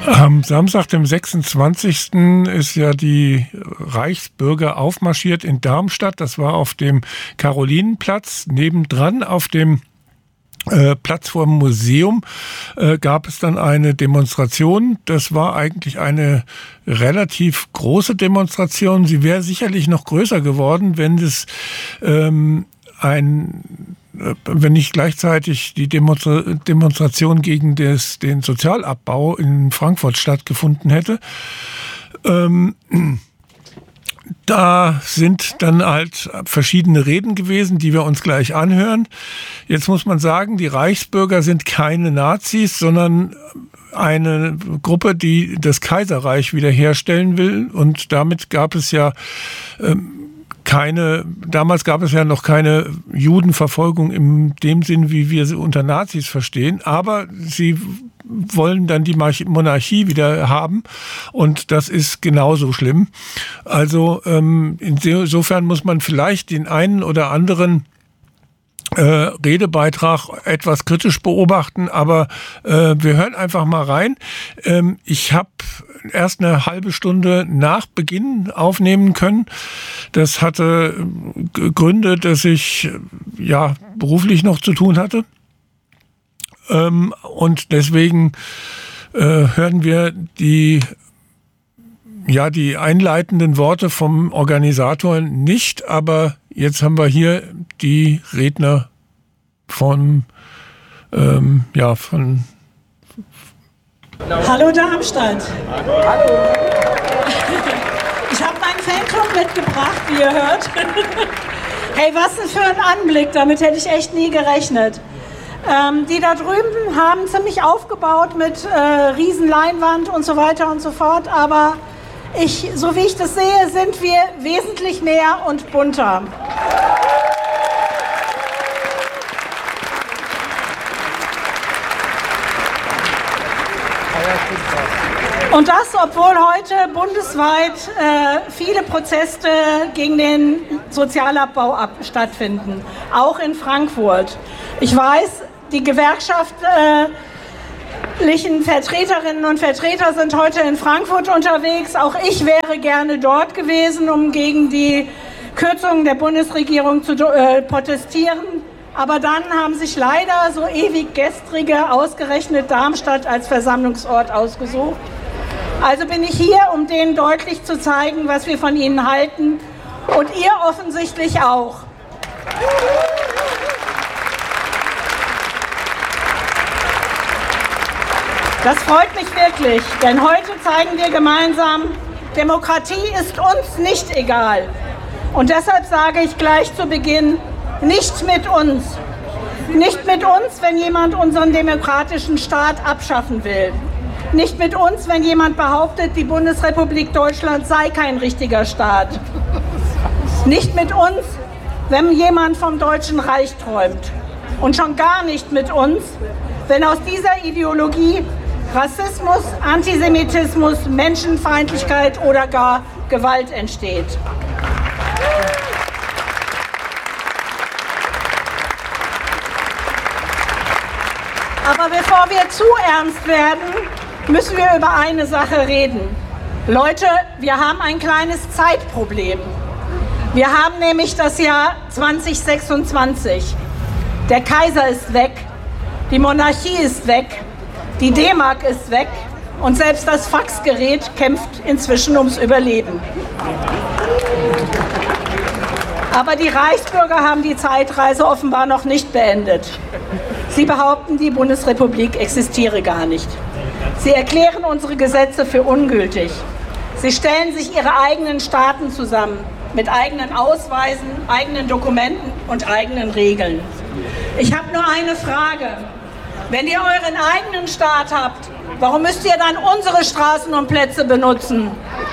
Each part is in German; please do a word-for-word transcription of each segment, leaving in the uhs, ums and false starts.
Am Samstag, dem sechsundzwanzigsten ist ja die Reichsbürger aufmarschiert in Darmstadt. Das war auf dem Karolinenplatz. Nebendran auf dem äh, Platz vor dem Museum äh, gab es dann eine Demonstration. Das war eigentlich eine relativ große Demonstration. Sie wäre sicherlich noch größer geworden, wenn es ähm, ein wenn nicht gleichzeitig die Demonstra- Demonstration gegen des, den Sozialabbau in Frankfurt stattgefunden hätte. Ähm, da sind dann halt verschiedene Reden gewesen, die wir uns gleich anhören. Jetzt muss man sagen, die Reichsbürger sind keine Nazis, sondern eine Gruppe, die das Kaiserreich wiederherstellen will. Und damit gab es ja ähm, keine, damals gab es ja noch keine Judenverfolgung in dem Sinn, wie wir sie unter Nazis verstehen, aber sie wollen dann die Monarchie wieder haben und das ist genauso schlimm. Also ähm, insofern muss man vielleicht den einen oder anderen Äh, Redebeitrag etwas kritisch beobachten, aber äh, wir hören einfach mal rein. Ähm, ich habe erst eine halbe Stunde nach Beginn aufnehmen können. Das hatte äh, Gründe, dass ich äh, ja beruflich noch zu tun hatte. Ähm, und deswegen äh, hören wir die ja die einleitenden Worte vom Organisator nicht, aber jetzt haben wir hier die Redner von, ähm, ja, von... Hallo Darmstadt. Hallo. Ich habe meinen Fanclub mitgebracht, wie ihr hört. Hey, was denn für ein Anblick, damit hätte ich echt nie gerechnet. Ähm, die da drüben haben ziemlich aufgebaut mit äh, Riesenleinwand und so weiter und so fort, aber ich, so wie ich das sehe, sind wir wesentlich mehr und bunter. Und das, obwohl heute bundesweit äh, viele Proteste gegen den Sozialabbau ab stattfinden, auch in Frankfurt. Ich weiß, die gewerkschaftlichen Vertreterinnen und Vertreter sind heute in Frankfurt unterwegs. Auch ich wäre gerne dort gewesen, um gegen die Kürzungen der Bundesregierung zu äh, protestieren. Aber dann haben sich leider so ewig Gestrige ausgerechnet Darmstadt als Versammlungsort ausgesucht. Also bin ich hier, um denen deutlich zu zeigen, was wir von ihnen halten. Und ihr offensichtlich auch. Das freut mich wirklich, denn heute zeigen wir gemeinsam, Demokratie ist uns nicht egal. Und deshalb sage ich gleich zu Beginn, nicht mit uns. Nicht mit uns, wenn jemand unseren demokratischen Staat abschaffen will. Nicht mit uns, wenn jemand behauptet, die Bundesrepublik Deutschland sei kein richtiger Staat. Nicht mit uns, wenn jemand vom Deutschen Reich träumt. Und schon gar nicht mit uns, wenn aus dieser Ideologie Rassismus, Antisemitismus, Menschenfeindlichkeit oder gar Gewalt entsteht. Aber bevor wir zu ernst werden, müssen wir über eine Sache reden. Leute, wir haben ein kleines Zeitproblem. Wir haben nämlich das Jahr zwanzig sechsundzwanzig. Der Kaiser ist weg, die Monarchie ist weg, die D-Mark ist weg und selbst das Faxgerät kämpft inzwischen ums Überleben. Aber die Reichsbürger haben die Zeitreise offenbar noch nicht beendet. Sie behaupten, die Bundesrepublik existiere gar nicht. Sie erklären unsere Gesetze für ungültig. Sie stellen sich ihre eigenen Staaten zusammen, mit eigenen Ausweisen, eigenen Dokumenten und eigenen Regeln. Ich habe nur eine Frage. Wenn ihr euren eigenen Staat habt, warum müsst ihr dann unsere Straßen und Plätze benutzen?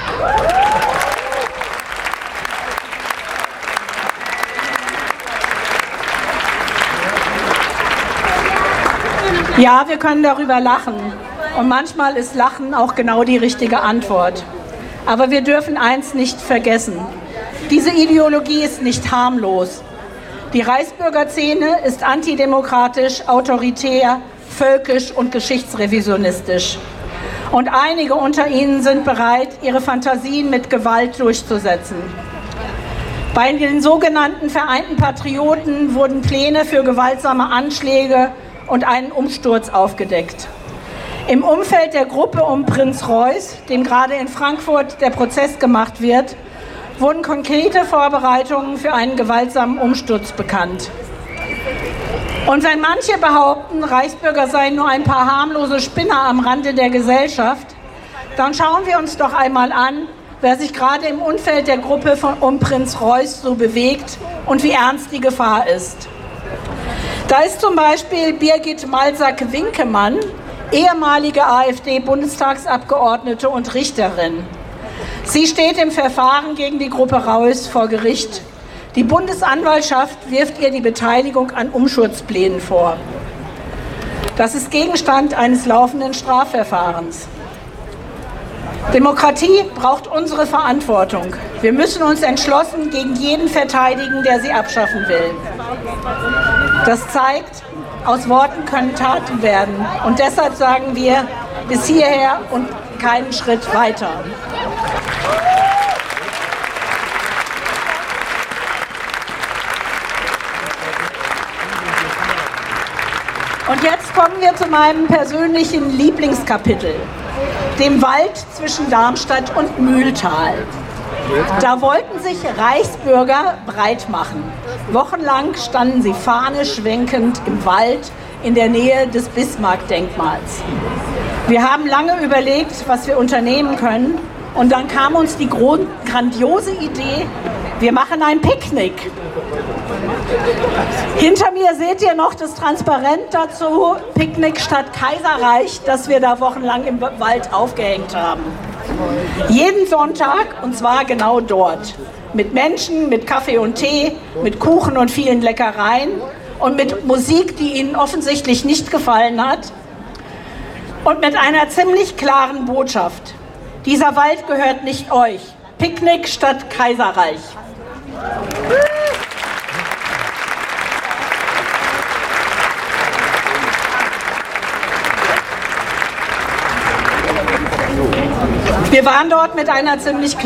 Ja, wir können darüber lachen. Und manchmal ist Lachen auch genau die richtige Antwort. Aber wir dürfen eins nicht vergessen. Diese Ideologie ist nicht harmlos. Die Reichsbürgerszene ist antidemokratisch, autoritär, völkisch und geschichtsrevisionistisch. Und einige unter ihnen sind bereit, ihre Fantasien mit Gewalt durchzusetzen. Bei den sogenannten Vereinten Patrioten wurden Pläne für gewaltsame Anschläge und einen Umsturz aufgedeckt. Im Umfeld der Gruppe um Prinz Reuß, dem gerade in Frankfurt der Prozess gemacht wird, wurden konkrete Vorbereitungen für einen gewaltsamen Umsturz bekannt. Und wenn manche behaupten, Reichsbürger seien nur ein paar harmlose Spinner am Rande der Gesellschaft, dann schauen wir uns doch einmal an, wer sich gerade im Umfeld der Gruppe von, um Prinz Reuß so bewegt und wie ernst die Gefahr ist. Da ist zum Beispiel Birgit Malsack-Winkemann, ehemalige AfD-Bundestagsabgeordnete und Richterin. Sie steht im Verfahren gegen die Gruppe Reuß vor Gericht. Die Bundesanwaltschaft wirft ihr die Beteiligung an Umsturzplänen vor. Das ist Gegenstand eines laufenden Strafverfahrens. Demokratie braucht unsere Verantwortung. Wir müssen uns entschlossen gegen jeden verteidigen, der sie abschaffen will. Das zeigt, aus Worten können Taten werden. Und deshalb sagen wir, bis hierher und keinen Schritt weiter. Und jetzt kommen wir zu meinem persönlichen Lieblingskapitel, dem Wald zwischen Darmstadt und Mühltal. Da wollten sich Reichsbürger breit machen. Wochenlang standen sie Fahne schwenkend im Wald in der Nähe des Bismarck-Denkmals. Wir haben lange überlegt, was wir unternehmen können, und dann kam uns die grandiose Idee, wir machen ein Picknick. Hinter mir seht ihr noch das Transparent dazu, Picknick statt Kaiserreich, das wir da wochenlang im Wald aufgehängt haben. Jeden Sonntag, und zwar genau dort. Mit Menschen, mit Kaffee und Tee, mit Kuchen und vielen Leckereien und mit Musik, die ihnen offensichtlich nicht gefallen hat. Und mit einer ziemlich klaren Botschaft. Dieser Wald gehört nicht euch. Picknick statt Kaiserreich. Wir waren dort mit einer ziemlich